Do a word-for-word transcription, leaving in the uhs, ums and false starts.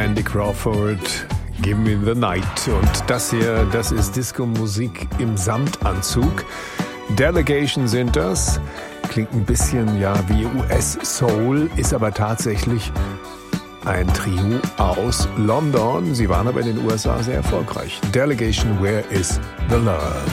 Randy Crawford, Give Me the Night. Und das hier, das ist Disco-Musik im Samtanzug. Delegation sind das. Klingt ein bisschen ja wie U S-Soul, ist aber tatsächlich ein Trio aus London. Sie waren aber in den U S A sehr erfolgreich. Delegation, Where is the Love?